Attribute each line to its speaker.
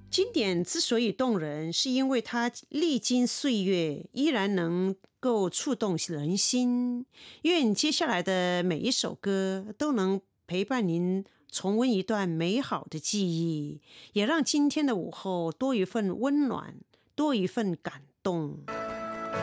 Speaker 1: 经典之所以动人，是因为它历经岁月，依然能够触动人心。愿接下来的每一首歌都能陪伴您重温一段美好的记忆，也让今天的午后多一份温暖，多一份感动。